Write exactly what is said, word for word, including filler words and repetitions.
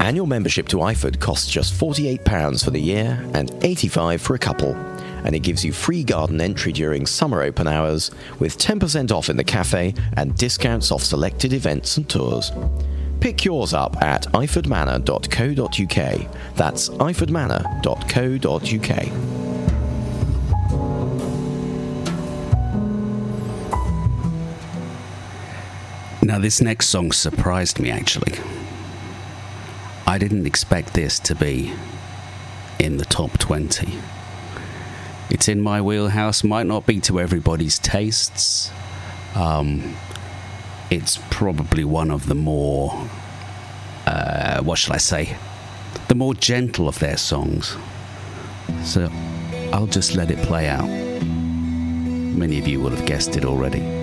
Annual membership to iFood costs just forty-eight pounds for the year and eighty-five pounds for a couple, and it gives you free garden entry during summer open hours with ten percent off in the cafe and discounts off selected events and tours. Pick yours up at iford manor dot co dot uk. That's iford manor dot co dot uk. Now, this next song surprised me, actually. I didn't expect this to be in the top twenty. It's in my wheelhouse, might not be to everybody's tastes. Um, it's probably one of the more, uh, what shall I say, the more gentle of their songs. So I'll just let it play out. Many of you will have guessed it already.